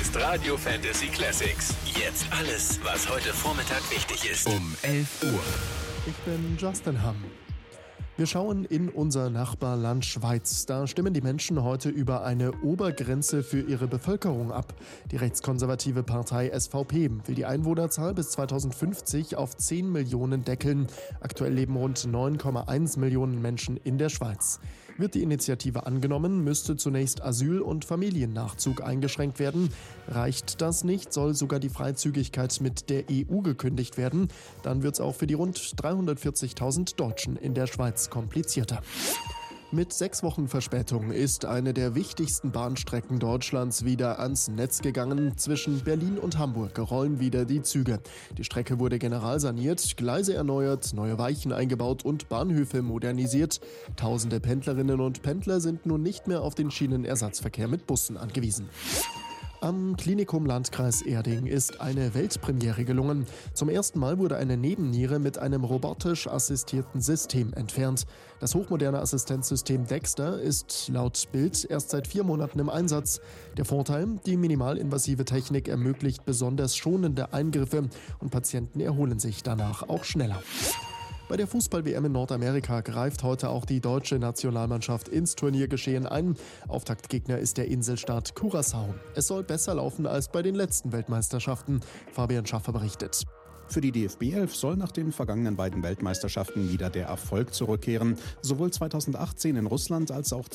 ist Radio Fantasy Classics. Jetzt alles, was heute Vormittag wichtig ist. Um 11 Uhr. Ich bin Justin Hamm. Wir schauen in unser Nachbarland Schweiz. Da stimmen die Menschen heute über eine Obergrenze für ihre Bevölkerung ab. Die rechtskonservative Partei SVP will die Einwohnerzahl bis 2050 auf 10 Millionen deckeln. Aktuell leben rund 9,1 Millionen Menschen in der Schweiz. Wird die Initiative angenommen, müsste zunächst Asyl- und Familiennachzug eingeschränkt werden. Reicht das nicht, soll sogar die Freizügigkeit mit der EU gekündigt werden. Dann wird es auch für die rund 340.000 Deutschen in der Schweiz komplizierter. Mit 6 Wochen Verspätung ist eine der wichtigsten Bahnstrecken Deutschlands wieder ans Netz gegangen. Zwischen Berlin und Hamburg rollen wieder die Züge. Die Strecke wurde generalsaniert, Gleise erneuert, neue Weichen eingebaut und Bahnhöfe modernisiert. Tausende Pendlerinnen und Pendler sind nun nicht mehr auf den Schienenersatzverkehr mit Bussen angewiesen. Am Klinikum Landkreis Erding ist eine Weltpremiere gelungen. Zum ersten Mal wurde eine Nebenniere mit einem robotisch assistierten System entfernt. Das hochmoderne Assistenzsystem Dexter ist laut Bild erst seit 4 Monaten im Einsatz. Der Vorteil: Die minimalinvasive Technik ermöglicht besonders schonende Eingriffe und Patienten erholen sich danach auch schneller. Bei der Fußball-WM in Nordamerika greift heute auch die deutsche Nationalmannschaft ins Turniergeschehen ein. Auftaktgegner ist der Inselstaat Curaçao. Es soll besser laufen als bei den letzten Weltmeisterschaften. Fabian Schaffer berichtet. Für die DFB 11 soll nach den vergangenen beiden Weltmeisterschaften wieder der Erfolg zurückkehren. Sowohl 2018 in Russland als auch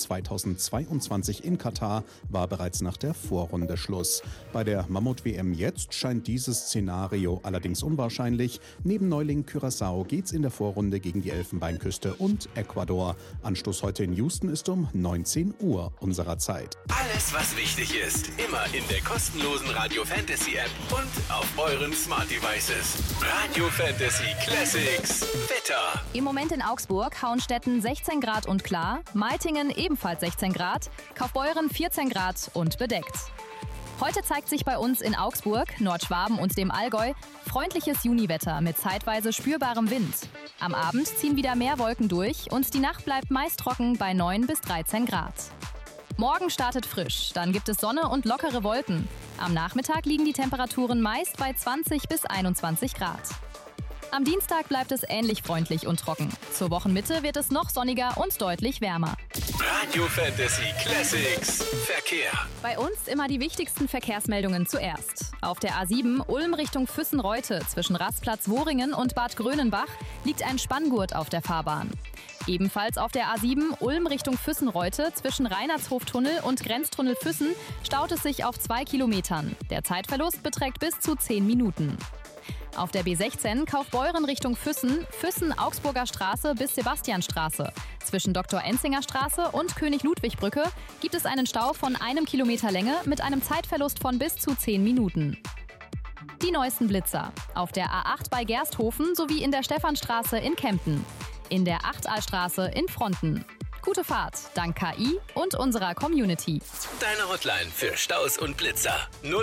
2022 in Katar war bereits nach der Vorrunde Schluss. Bei der Mammut-WM jetzt scheint dieses Szenario allerdings unwahrscheinlich. Neben Neuling Curaçao geht's in der Vorrunde gegen die Elfenbeinküste und Ecuador. Anstoß heute in Houston ist um 19 Uhr unserer Zeit. Alles, was wichtig ist, immer in der kostenlosen Radio Fantasy App und auf euren Smart Devices. Radio Fantasy Classics. Wetter. Im Moment in Augsburg, Hauenstetten 16 Grad und klar, Meitingen ebenfalls 16 Grad, Kaufbeuren 14 Grad und bedeckt. Heute zeigt sich bei uns in Augsburg, Nordschwaben und dem Allgäu freundliches Juniwetter mit zeitweise spürbarem Wind. Am Abend ziehen wieder mehr Wolken durch und die Nacht bleibt meist trocken bei 9 bis 13 Grad. Morgen startet frisch, dann gibt es Sonne und lockere Wolken. Am Nachmittag liegen die Temperaturen meist bei 20 bis 21 Grad. Am Dienstag bleibt es ähnlich freundlich und trocken. Zur Wochenmitte wird es noch sonniger und deutlich wärmer. Radio Fantasy Classics. Verkehr. Bei uns immer die wichtigsten Verkehrsmeldungen zuerst. Auf der A7 Ulm Richtung Füssen-Reute zwischen Rastplatz Wohringen und Bad Grönenbach liegt ein Spanngurt auf der Fahrbahn. Ebenfalls auf der A7 Ulm Richtung Füssen-Reute zwischen Reinhardshoftunnel und Grenztunnel Füssen staut es sich auf 2 Kilometern. Der Zeitverlust beträgt bis zu 10 Minuten. Auf der B16 Kaufbeuren Richtung Füssen, Füssen-Augsburger Straße bis Sebastianstraße. Zwischen Dr. Enzinger Straße und König-Ludwig-Brücke gibt es einen Stau von 1 Kilometer Länge mit einem Zeitverlust von bis zu 10 Minuten. Die neuesten Blitzer. Auf der A8 bei Gersthofen sowie in der Stephanstraße in Kempten. In der Achtalstraße in Fronten. Gute Fahrt, dank KI und unserer Community. Deine Hotline für Staus und Blitzer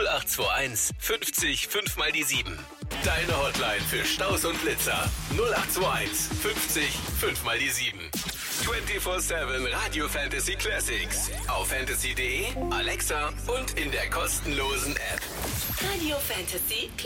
0821 50 5 mal die 7. Deine Hotline für Staus und Blitzer 0821 50 5 mal die 7. 24/7 Radio Fantasy Classics. Auf fantasy.de, Alexa und in der kostenlosen App. Radio Fantasy Classics.